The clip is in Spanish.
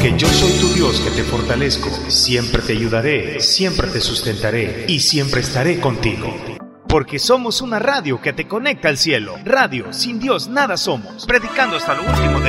Porque yo soy tu Dios que te fortalezco, siempre te ayudaré, siempre te sustentaré y siempre estaré contigo. Porque somos una radio que te conecta al cielo. Radio, sin Dios nada somos. Predicando hasta lo último de